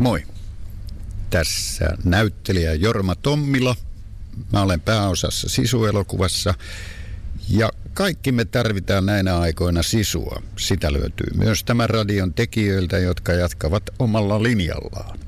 Moi. Tässä näyttelijä Jorma Tommila. Mä olen pääosassa Sisu-elokuvassa. Ja kaikki me tarvitaan näinä aikoina sisua. Sitä löytyy myös tämän radion tekijöiltä, jotka jatkavat omalla linjallaan.